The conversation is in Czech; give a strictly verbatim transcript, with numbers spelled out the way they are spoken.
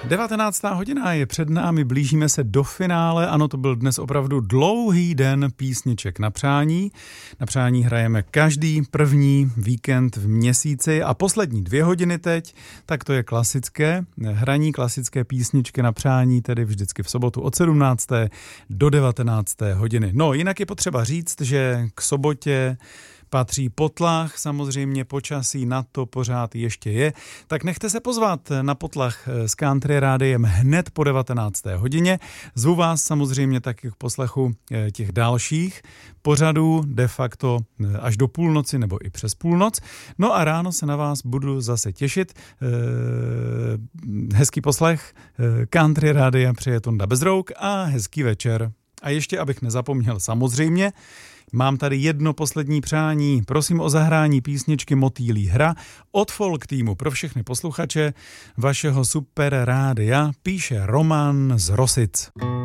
devatenáctá hodina je před námi, blížíme se do finále. Ano, to byl dnes opravdu dlouhý den písniček na přání. Na přání hrajeme každý první víkend v měsíci a poslední dvě hodiny teď, tak to je klasické. Hraní klasické písničky na přání, tedy vždycky v sobotu od sedmnácté do devatenácté hodiny. No, jinak je potřeba říct, že k sobotě patří potlach, samozřejmě počasí na to pořád ještě je. Tak nechte se pozvat na potlach s Country Rádiem hned po devatenácté hodině. Zvu vás samozřejmě taky k poslechu těch dalších pořadů de facto až do půlnoci nebo i přes půlnoc. No a ráno se na vás budu zase těšit. Hezký poslech Country Rádia přeje Tonda Bezrouk a hezký večer. A ještě, abych nezapomněl, samozřejmě, mám tady jedno poslední přání. Prosím o zahrání písničky Motýlí hra od folk týmu pro všechny posluchače vašeho super rádia, píše Roman z Rosic.